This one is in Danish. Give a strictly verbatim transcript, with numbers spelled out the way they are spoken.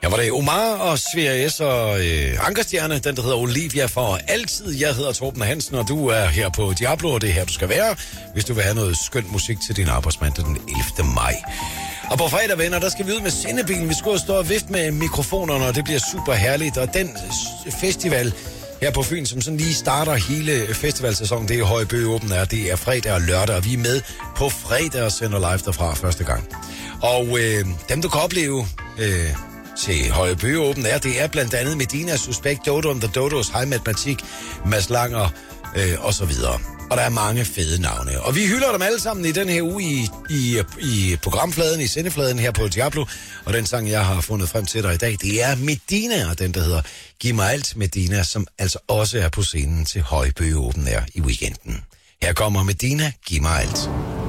Her var det Omar og Sverige S og øh, Ankerstjerne, den der hedder Olivia for altid. Jeg hedder Torben Hansen, og du er her på Diablo, og det er her, du skal være, hvis du vil have noget skønt musik til din arbejdsmand den ellevte maj. Og på fredag, venner, der skal vi ud med sendebilen. Vi skal stå og vifte med mikrofonerne, og det bliver super herligt. Og den festival her på Fyn, som sådan lige starter hele festivalsæsonen, det er Højbø Åben er. Det er fredag og lørdag, og vi er med på fredag og sender live derfra første gang. Og øh, dem, du kan opleve øh, til Højbø Åben er, det er blandt andet Medina, Suspekt, Dodo and the Dodos, High Matematik, Mads Langer øh, og så videre. Og der er mange fede navne. Og vi hylder dem alle sammen i den her uge i, i, i programfladen, i sendefladen her på Diablo. Og den sang, jeg har fundet frem til dig i dag, det er Medina, og den, der hedder Giv mig alt Medina, som altså også er på scenen til Højbø Åben er i weekenden. Her kommer Medina, Giv mig alt.